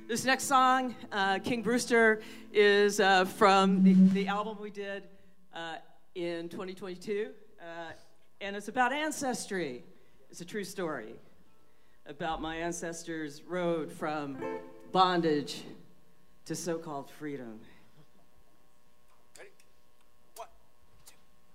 This next song, King Brewster, is from the album we did in 2022, and it's about ancestry. It's a true story about my ancestors' road from bondage to so-called freedom.